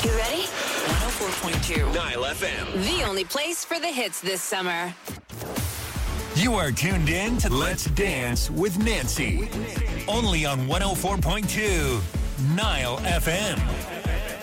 You ready? 104.2 Nile FM. The only place for the hits this summer. You are tuned in to Let's Dance with Nancy. Only on 104.2 Nile FM.